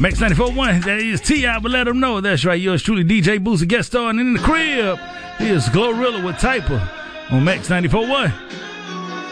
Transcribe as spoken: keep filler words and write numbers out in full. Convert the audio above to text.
Max ninety-four point one, that is T I, but let them know. That's right, yours truly, D J Boosie, guest star, and in the crib, here's Glorilla with Typer on Max ninety-four point one.